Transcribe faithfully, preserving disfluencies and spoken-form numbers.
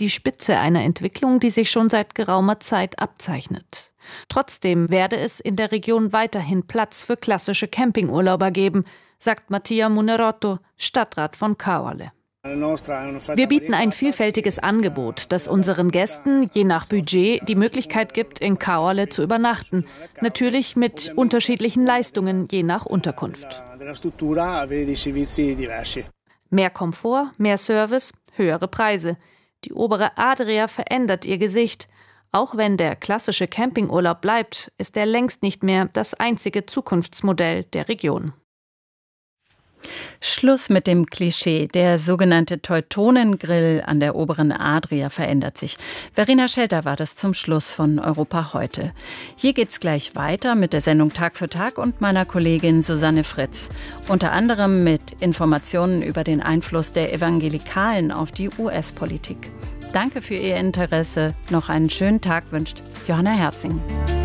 die Spitze einer Entwicklung, die sich schon seit geraumer Zeit abzeichnet. Trotzdem werde es in der Region weiterhin Platz für klassische Campingurlauber geben, sagt Mattia Munerotto, Stadtrat von Caorle. Wir bieten ein vielfältiges Angebot, das unseren Gästen je nach Budget die Möglichkeit gibt, in Caorle zu übernachten. Natürlich mit unterschiedlichen Leistungen je nach Unterkunft. Mehr Komfort, mehr Service, höhere Preise. Die obere Adria verändert ihr Gesicht. Auch wenn der klassische Campingurlaub bleibt, ist er längst nicht mehr das einzige Zukunftsmodell der Region. Schluss mit dem Klischee. Der sogenannte Teutonengrill an der oberen Adria verändert sich. Verena Schelter war das zum Schluss von Europa heute. Hier geht's gleich weiter mit der Sendung Tag für Tag und meiner Kollegin Susanne Fritz. Unter anderem mit Informationen über den Einfluss der Evangelikalen auf die U S-Politik. Danke für Ihr Interesse. Noch einen schönen Tag wünscht Johanna Herzing.